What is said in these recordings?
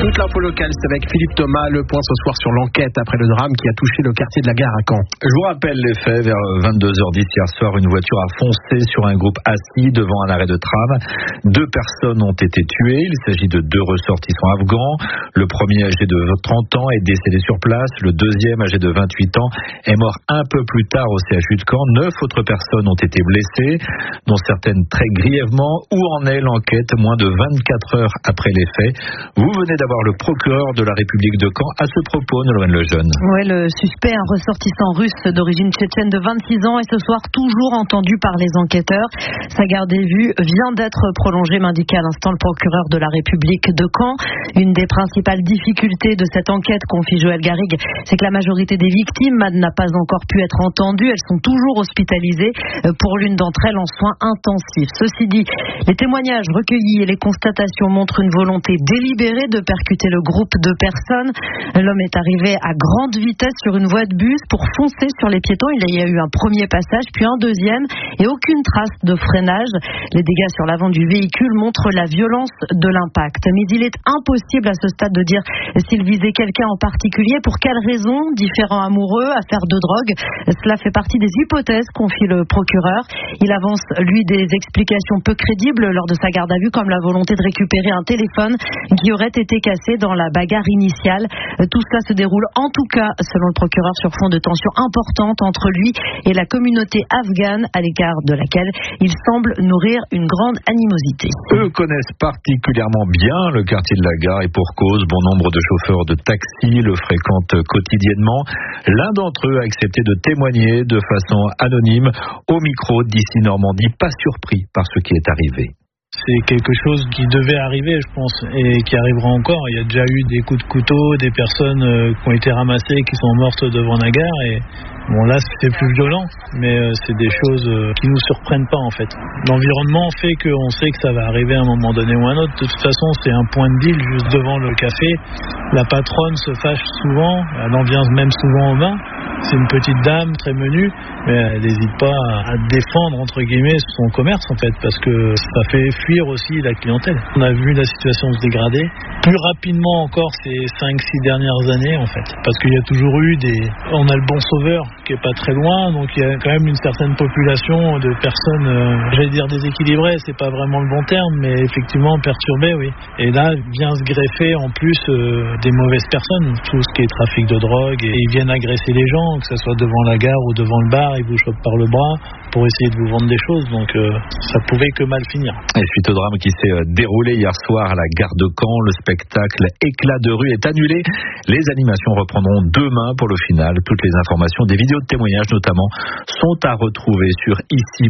Toute l'info locale, c'est avec Philippe Thomas. Le point ce soir sur l'enquête après le drame qui a touché le quartier de la Gare à Caen. Je vous rappelle les faits. Vers 22h10 hier soir, une voiture a foncé sur un groupe assis devant un arrêt de tram. 2 personnes ont été tuées. Il s'agit de 2 ressortissants afghans. Le premier, âgé de 30 ans, est décédé sur place. Le deuxième, âgé de 28 ans, est mort un peu plus tard au CHU de Caen. 9 autres personnes ont été blessées, dont certaines très grièvement. Où en est l'enquête moins de 24 heures après les faits? Vous venez d'avoir le procureur de la République de Caen à ce propos, Nolwenn Lejeune. Oui, le suspect, un ressortissant russe d'origine tchétchène de 26 ans, est ce soir toujours entendu par les enquêteurs. Sa garde à vue vient d'être prolongée, m'indiquait à l'instant le procureur de la République de Caen. Une des principales difficultés de cette enquête, confie Joël Garrigue, c'est que la majorité des victimes n'a pas encore pu être entendues. Elles sont toujours hospitalisées, pour l'une d'entre elles en soins intensifs. Ceci dit, les témoignages recueillis et les constatations montrent une volonté délibérée de percuter le groupe de personnes. L'homme est arrivé à grande vitesse sur une voie de bus pour foncer sur les piétons. Il y a eu un premier passage, puis un deuxième, et aucune trace de freinage. Les dégâts sur l'avant du véhicule montrent la violence de l'impact. Mais il est impossible à ce stade de dire s'il visait quelqu'un en particulier, pour quelles raisons, différents amoureux, affaires de drogue. Cela fait partie des hypothèses, confie le procureur. Il avance, lui, des explications peu crédibles lors de sa garde à vue, comme la volonté de récupérer un téléphone qui aurait été cassé dans la bagarre initiale. Tout cela se déroule en tout cas, selon le procureur, sur fond de tensions importantes entre lui et la communauté afghane, à l'égard de laquelle il semble nourrir une grande animosité. Eux connaissent particulièrement bien le quartier de la Gare, et pour cause, bon nombre de chauffeurs de taxi le fréquentent quotidiennement. L'un d'entre eux a accepté de témoigner de façon anonyme au micro d'Ici Normandie, pas surpris par ce qui est arrivé. C'est quelque chose qui devait arriver, je pense, et qui arrivera encore. Il y a déjà eu des coups de couteau, des personnes qui ont été ramassées, qui sont mortes devant la gare. Et bon, là, c'est plus violent, mais c'est des choses qui nous surprennent pas, en fait. L'environnement fait qu'on sait que ça va arriver à un moment donné ou à un autre. De toute façon, c'est un point de deal juste devant le café. La patronne se fâche souvent, elle en vient même souvent aux mains. C'est une petite dame très menue, mais elle n'hésite pas à défendre, entre guillemets, son commerce, en fait, parce que ça fait fuir aussi la clientèle. On a vu la situation se dégrader plus rapidement encore ces 5-6 dernières années, en fait, parce qu'il y a toujours eu on a le Bon Sauveur qui est pas très loin, donc il y a quand même une certaine population de personnes, j'allais dire déséquilibrées, c'est pas vraiment le bon terme, mais effectivement perturbées, oui. Et là vient se greffer en plus des mauvaises personnes, tout ce qui est trafic de drogue, et ils viennent agresser les gens, que ce soit devant la gare ou devant le bar, ils vous chopent par le bras pour essayer de vous vendre des choses, donc ça pouvait que mal finir. Et suite au drame qui s'est déroulé hier soir à la gare de Caen, le spectacle Éclat de rue est annulé. Les animations reprendront demain pour le final. Toutes les informations, des vidéos de témoignages notamment, sont à retrouver sur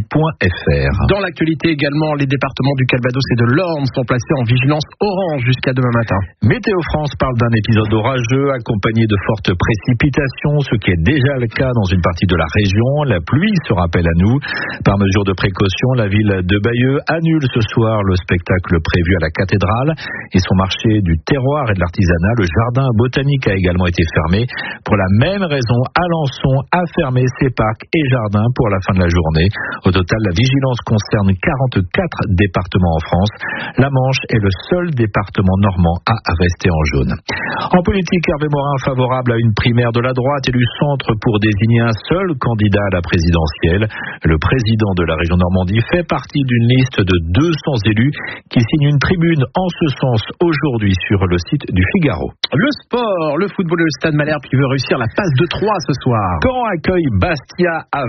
ici.fr. Dans l'actualité également, les départements du Calvados et de l'Orne sont placés en vigilance orange jusqu'à demain matin. Météo France parle d'un épisode orageux accompagné de fortes précipitations, ce qui est déjà le cas dans une partie de la région. La pluie se rappelle à nous. Par mesure de précaution, la ville de Bayeux annule ce soir le spectacle prévu à la cathédrale et son marché du terroir et de l'artisanat. Le jardin botanique a également été fermé. Pour la même raison, Alençon a fermé ses parcs et jardins pour la fin de la journée. Au total, la vigilance concerne 44 départements en France. La Manche est le seul département normand à rester en jaune. En politique, Hervé Morin favorable à une primaire de la droite et du centre pour désigner un seul candidat à la présidentielle. Le président de la région Normandie fait partie d'une liste de 200 élus qui signent une tribune en ce sens aujourd'hui sur le site du Figaro. Le sport, le football, le Stade Malherbe qui veut réussir la passe de 3 ce soir. Caen accueille Bastia à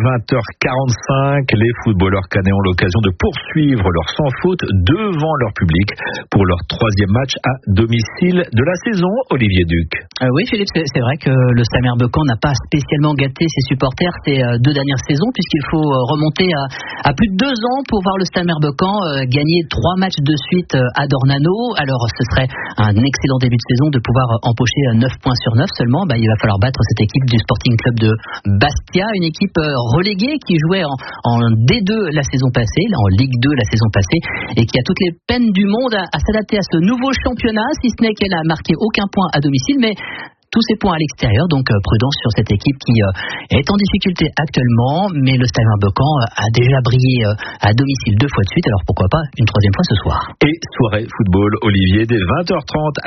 20h45. Les footballeurs canets ont l'occasion de poursuivre leur sans faute devant leur public pour leur 3e match à domicile de la saison. Olivier Duc. Oui Philippe, c'est vrai que le Stade Malherbe Caen n'a pas spécialement gâté ses supporters ces 2 dernières saisons, puisqu'il faut remonter à plus de 2 ans pour voir le Stade Malherbe Caen gagner 3 matchs de suite à Dornano. Alors ce serait un excellent début de saison de pouvoir empocher 9 points sur 9 seulement. Il va falloir battre cette équipe du Sporting Club de Bastia, une équipe reléguée qui jouait en D2 la saison passée, en Ligue 2 la saison passée, et qui a toutes les peines du monde à s'adapter à ce nouveau championnat, si ce n'est qu'elle a marqué aucun point à domicile, mais tous ces points à l'extérieur, donc prudence sur cette équipe qui est en difficulté actuellement, mais le Stade Malherbe Caen a déjà brillé à domicile 2 fois de suite, alors pourquoi pas une 3e fois ce soir. Et soirée football, Olivier, dès 20h30